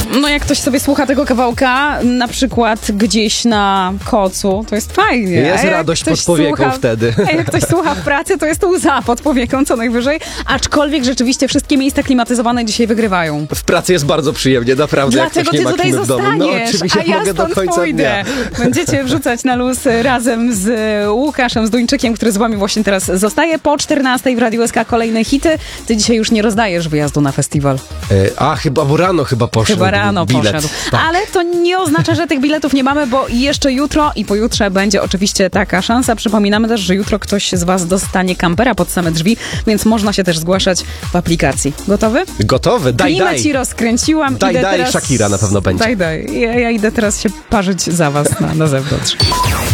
No jak ktoś sobie słucha tego kawałka, na przykład gdzieś na kocu, to jest fajnie. Jest radość pod powieką wtedy. A jak ktoś słucha w pracy, to jest łza pod powieką co najwyżej. Aczkolwiek rzeczywiście wszystkie miejsca klimatyzowane dzisiaj wygrywają. W pracy jest bardzo przyjemnie, naprawdę. Dlatego ty tutaj zostaniesz, No oczywiście a ja mogę stąd do końca pójdę. dnia. Będziecie wrzucać na luz razem z Łukaszem, z Duńczykiem, który z wami właśnie teraz zostaje. Po 14 w Radiu SK kolejne hity. Ty dzisiaj już nie rozdajesz wyjazdu na festiwal. Bo rano chyba poszedł. Chyba rano bilet. poszedł. Tak. Ale to nie oznacza, że tych biletów nie mamy, bo jeszcze jutro i pojutrze będzie oczywiście taka szansa. Przypominamy też, że jutro ktoś z was dostanie kampera pod same drzwi, więc można się też zgłaszać w aplikacji. Gotowy? Gotowy? Daj. Ci rozkręciłam. Daj, teraz... Shakira na pewno będzie. Daj. Ja idę teraz się parzyć za was na zewnątrz.